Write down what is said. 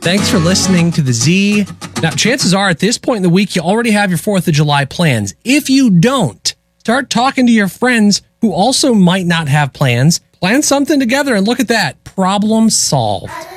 Thanks for listening to the Z. Now, chances are at this point in the week, you already have your 4th of July plans. If you don't, start talking to your friends who also might not have plans. Plan something together and look at that. Problem solved.